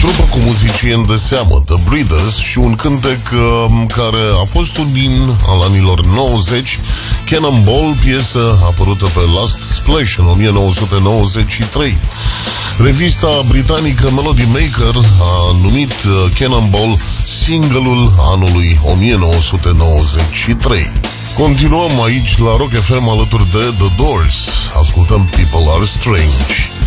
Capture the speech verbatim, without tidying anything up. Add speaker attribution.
Speaker 1: Trupă cu muzicieni de seamă, The Breeders, și un cântec uh, care a fost un din al anilor nouăzeci, Cannonball, piesă apărută pe Last Splash în o mie nouă sute nouăzeci și trei. Revista britanică Melody Maker a numit uh, Cannonball single-ul anului o mie nouă sute nouăzeci și trei. Continuăm aici la Rock F M alături de The Doors. Ascultăm People Are Strange.